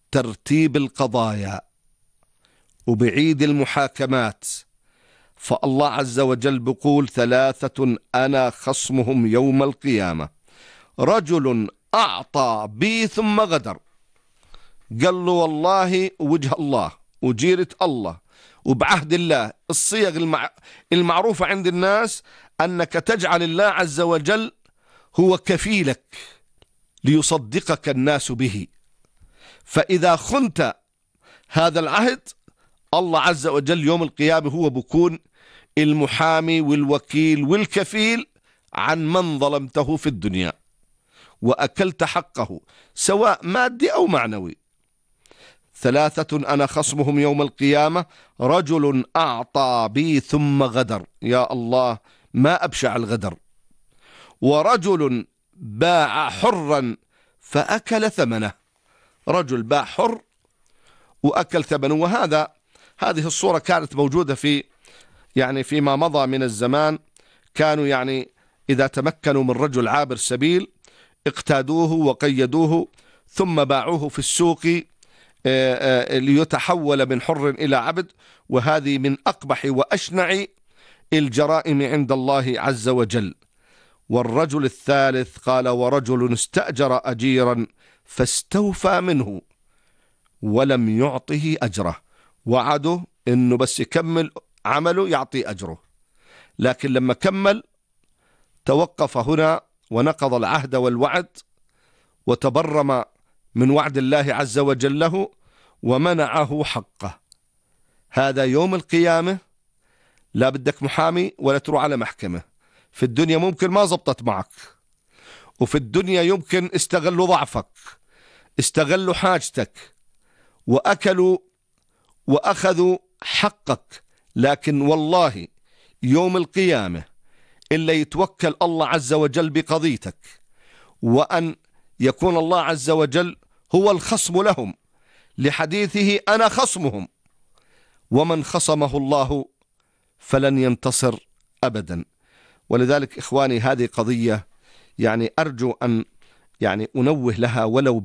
ترتيب القضايا وبعيد المحاكمات. فالله عز وجل بيقول 3 أنا خصمهم يوم القيامة: رجل أعطى بي ثم غدر. قال له والله وجه الله وجيرة الله وبعهد الله. الصيغ المعروفة عند الناس أنك تجعل الله عز وجل هو كفيلك ليصدقك الناس به. فإذا خنت هذا العهد، الله عز وجل يوم القيامة هو بيكون المحامي والوكيل والكفيل عن من ظلمته في الدنيا وأكلت حقه سواء مادي أو معنوي. 3 أنا خصمهم يوم القيامة: رجل أعطى بي ثم غدر. يا الله ما أبشع الغدر. ورجل باع حرا فأكل ثمنه. رجل باع حر وأكل ثمنه. هذه الصورة كانت موجودة فيما مضى من الزمان. كانوا إذا تمكنوا من رجل عابر سبيل اقتادوه وقيدوه ثم باعوه في السوق ليتحول من حر إلى عبد. وهذه من أقبح وأشنع الجرائم عند الله عز وجل. والرجل الثالث قال: ورجل استأجر أجيرا فاستوفى منه ولم يعطه أجره. وعده إنه بس يكمل عمله يعطي أجره، لكن لما كمل توقف هنا ونقض العهد والوعد وتبرم من وعد الله عز وجل له ومنعه حقه. هذا يوم القيامة لا بدك محامي ولا تروح على محكمة. في الدنيا ممكن ما زبطت معك، وفي الدنيا يمكن استغلوا ضعفك، استغلوا حاجتك وأكلوا وأخذوا حقك. لكن والله يوم القيامة إلا يتوكل الله عز وجل بقضيتك وأن يكون الله عز وجل هو الخصم لهم، لحديثه أنا خصمهم، ومن خصمه الله فلن ينتصر أبدا. ولذلك إخواني هذه قضية أرجو أن أنوه لها ولو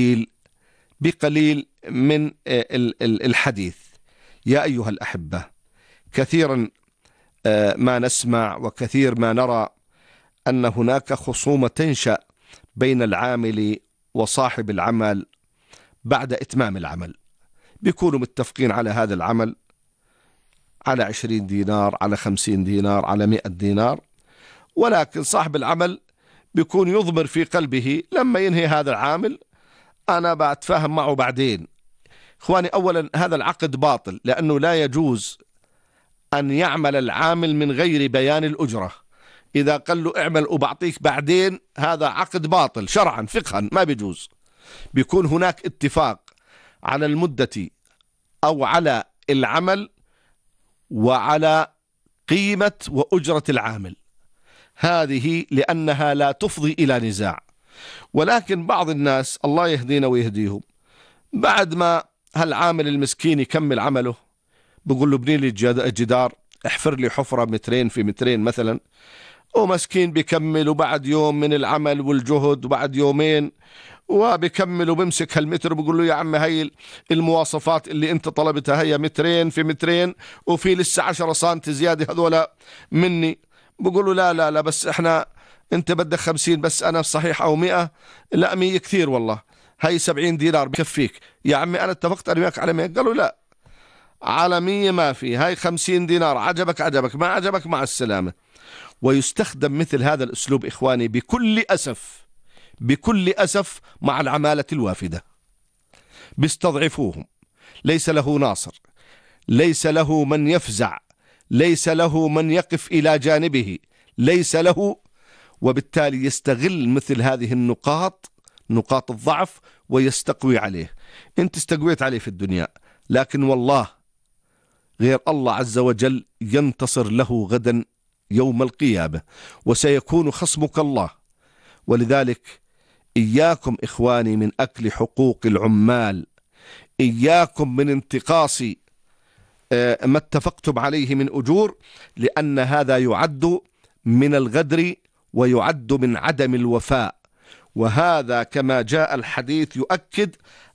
بقليل من الحديث. يا أيها الأحبة، كثيرا ما نسمع وكثير ما نرى أن هناك خصومة تنشأ بين العامل وصاحب العمل بعد إتمام العمل. بيكونوا متفقين على هذا العمل على 20 دينار، على 50 دينار، على 100 دينار، ولكن صاحب العمل بيكون يضمر في قلبه لما ينهي هذا العامل أنا بتفاهم معه بعدين. إخواني، أولا هذا العقد باطل، لأنه لا يجوز أن يعمل العامل من غير بيان الأجرة. إذا قال له اعمل وبعطيك بعدين، هذا عقد باطل شرعا فقها، ما بيجوز. بيكون هناك اتفاق على المدة أو على العمل وعلى قيمة وأجرة العامل، هذه لأنها لا تفضي إلى نزاع. ولكن بعض الناس الله يهدينا ويهديهم، بعد ما هالعامل المسكين يكمل عمله بقول له ابني لي جدار، احفر لي حفرة 2 في 2 مثلا، ومسكين بيكمل، وبعد يوم من العمل والجهد وبعد يومين وبيكمل وبمسك هالمتر بقول له يا عم هي المواصفات اللي انت طلبتها هي 2 في 2 وفي لسه 10 سنت زيادة هذولا مني. بقول له لا لا لا، بس انت بدك 50 بس انا صحيح او 100. لا 100 كثير والله، هي 70 دينار بكفيك يا عمي، انا اتفقت انا وياك على 100. قالوا لا، على 100 ما في، هاي 50 دينار، عجبك عجبك، ما عجبك مع السلامة. ويستخدم مثل هذا الأسلوب إخواني بكل أسف مع العمالة الوافدة. بيستضعفوهم، ليس له ناصر، ليس له من يفزع، ليس له من يقف إلى جانبه، ليس له. وبالتالي يستغل مثل هذه نقاط الضعف ويستقوي عليه. انت استقويت عليه في الدنيا، لكن والله غير الله عز وجل ينتصر له غدا يوم القيامة، وسيكون خصمك الله. ولذلك إياكم إخواني من أكل حقوق العمال، إياكم من انتقاص ما اتفقتم عليه من أجور، لأن هذا يعد من الغدر ويعد من عدم الوفاء. وهذا كما جاء الحديث يؤكد